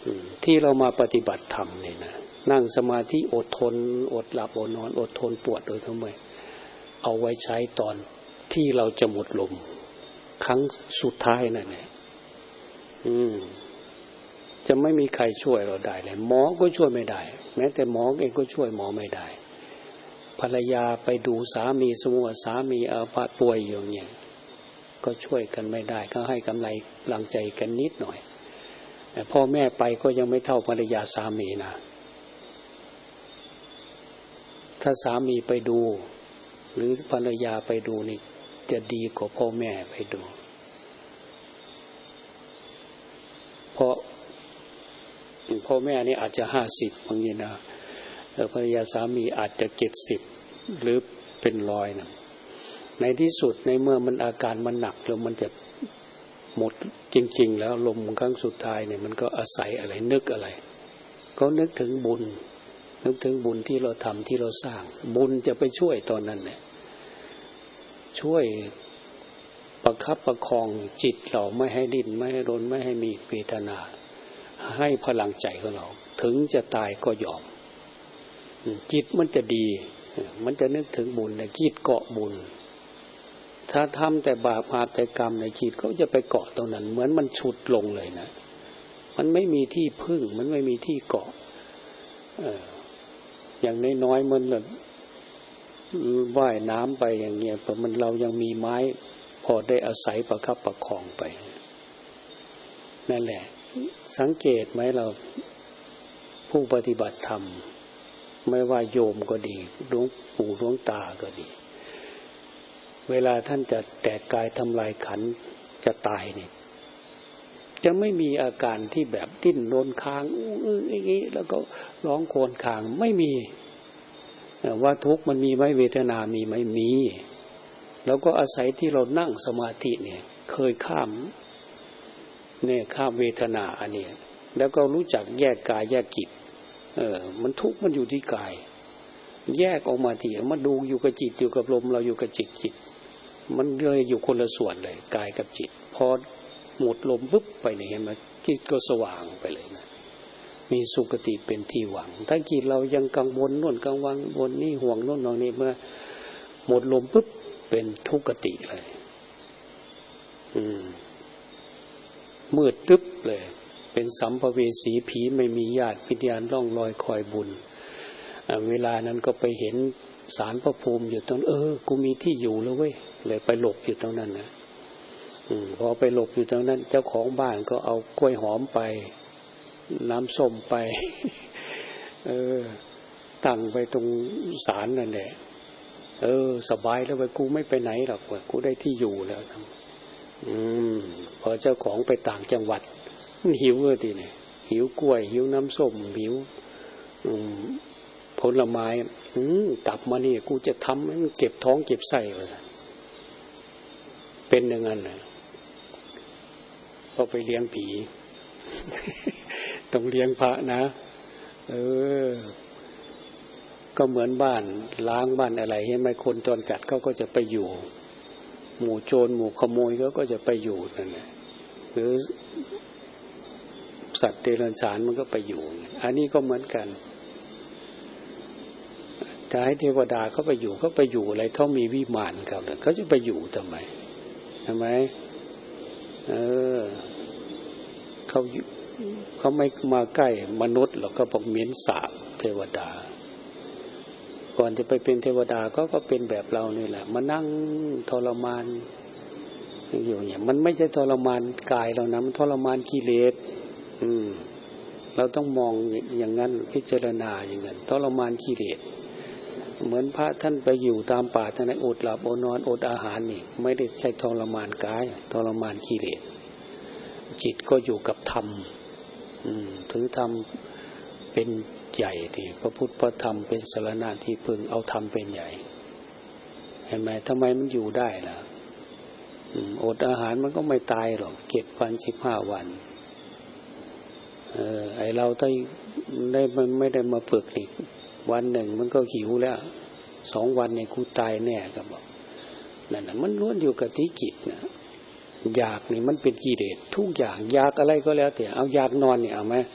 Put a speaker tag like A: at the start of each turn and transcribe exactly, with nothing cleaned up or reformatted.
A: ที่เรามาปฏิบัติธรรมเนี่ยนะนั่งสมาธิอดทนอดหลับอดนอนอดทนปวดโดยทั้งหมดเอาไว้ใช้ตอนที่เราจะหมดลมครั้งสุดท้ายนั่นแหละอืมจะไม่มีใครช่วยเราได้เลยหมอก็ช่วยไม่ได้แม้แต่หมอเองก็ช่วยหมอไม่ได้ภรรยาไปดูสามีสมมุติว่าสามีอาพาธป่วยอยู่เนี่ยก็ช่วยกันไม่ได้ก็ให้กำลังใจกันนิดหน่อยแต่พ่อแม่ไปก็ยังไม่เท่าภรรยาสามีนะถ้าสามีไปดูหรือภรรยาไปดูนี่จะดีกว่าพ่อแม่ไปดูเพราะพ่อแม่นี่อาจจะห้าสิบบางทีนะแต่ภรรยาสามีอาจจะเจ็ดสิบหรือเป็นร้อยนะในที่สุดในเมื่อมันอาการมันหนักแล้วมันจะหมดจริงๆแล้วลมครั้งสุดท้ายเนี่ยมันก็อาศัยอะไรนึกอะไรก็นึกถึงบุญนึกถึงบุญที่เราทำที่เราสร้างบุญจะไปช่วยตอนนั้นเนี่ยช่วยประคับประคองจิตเราไม่ให้ดิ้นไม่ให้รนไม่ให้มีเวทนาให้พลังใจของเราถึงจะตายก็ยอมจิตมันจะดีมันจะนึกถึงบุญในจิตเกาะบุญถ้าทำแต่บาปอาแต่กรรมในจิตก็จะไปเกาะตรงนั้นเหมือนมันฉุดลงเลยนะมันไม่มีที่พึ่งมันไม่มีที่เกาะเอออย่างน้อยๆมันแบบว่ายน้ำไปอย่างเงี้ยเพราะมันเรายังมีไม้พอได้อาศัยประคับประคองไปนั่นแหละสังเกตไหมเราผู้ปฏิบัติธรรมไม่ว่าโยมก็ดีหลวงปู่หลวงตาก็ดีเวลาท่านจะแตกกายทำลายขันธ์จะตายเนี่ยจะไม่มีอาการที่แบบดิ้นรนคางอื้ออื้ออย่างนี้แล้วก็ร้องโคลนคางไม่มีว่าทุกข์มันมีไหมเวทนามีไหมมีแล้วก็อาศัยที่เรานั่งสมาธิเนี่ยเคยข้ามเนี่ยข้ามเวทนาอันนี้แล้วก็รู้จักแยกกายแยกจิตเออมันทุกข์มันอยู่ที่กายแยกออกมาทีมาดูอยู่กับจิตอยู่กับลมเราอยู่กับจิตจิตมันเลยอยู่คนละส่วนเลยกายกับจิตพอหมดลมปุ๊บไปเนี่ยเห็นไหมจิตก็สว่างไปเลยนะมีสุคติเป็นที่หวังถ้าจิตเรายังกังวลโน่นกังวลบนนี่ห่วงโน่นห่วงนี่เมื่อหมดลมปุ๊บเป็นทุกขติเลยอืมมืดตึ๊บเลยเป็นสัมภเวสีผีไม่มีญาติวิญญาณร่องรอยคอยบุญเวลานั้นก็ไปเห็นศาลพระภูมิอยู่ตรงเออกูมีที่อยู่แล้วเว้ยเลยไปหลบอยู่ตรงนั้นนะอืมพอไปหลบอยู่ตรงนั้นเจ้าของบ้านก็เอากล้วยหอมไปน้ำส้มไปเออตั้งไปตรงศาลนั่นแหละเออสบายแล้วเว้ยกูไม่ไปไหนหรอกเว้ยกูได้ที่อยู่แล้วอืมพอเจ้าของไปต่างจังหวัดมันหิวเลยทีเนี่ยหิวกล้วยหิวน้ำส้มหิวอืมผลไม้อืมกลับมานี่กูจะทำให้มันเก็บท้องเก็บไส้เลยเป็นอย่างนั้นเลยก็ไปเลี้ยงผีต้องเลี้ยงพระนะเออก็เหมือนบ้านล้างบ้านอะไรเห็นไหมคนจรจัดเขาก็จะไปอยู่หมู่โจรหมู่ขโมยเขาก็จะไปอยู่นั่นแหละหรือสัตว์เดรัจฉานมันก็ไปอยู่อันนี้ก็เหมือนกันถ้าให้เทวดาเขาไปอยู่เขาไปอยู่อะไรเขามีวิมานเขาเลยเขาจะไปอยู่ทำไมทำไมเออเขาเขาไม่มาใกล้มนุษย์หรอกเขาบอกเหม็นสาบเทวดาก่อนจะไปเป็นเทวดาก็ก็เป็นแบบเรานี่แหละมานั่งทรมานอยู่เนี่ยมันไม่ใช่ทรมานกายเรานะมันทรมานกิเลสอืมเราต้องมองอย่างนั้นพิจารณาอย่างนั้นทรมานกิเลสเหมือนพระท่านไปอยู่ตามป่าท่านอดหลับอดนอนอดอาหารนี่ไม่ได้ใช่ทรมานกายทรมานกิเลสจิตก็อยู่กับธรรมอืมถือธรรมเป็นใหญ่ที่พระพุทธพระธรรมเป็นสรณะที่พึงเอาธรรมเป็นใหญ่เห็นไหมทำไมมันอยู่ได้ล่ะอดอาหารมันก็ไม่ตายหรอกเจ็ดวันสิบห้าวันเออไอเราได้ได้มันไม่ได้มาฝึกอีกวันหนึ่งมันก็หิวแล้วสองวันเนี่ยกูตายแน่ก็บอกนั่นน่ะมันล้วนอยู่กับที่จิตนะอยากนี่มันเป็นกิเลสทุกอย่างอยากอะไรก็แล้วแต่เอาอยากนอนเนี่ยเอาไหม